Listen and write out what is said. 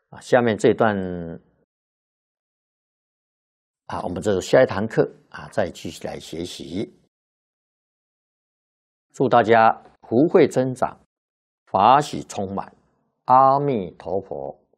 下面这段我们这是下一堂课再继续来学习。祝大家福慧增长，法喜充满，阿弥陀佛。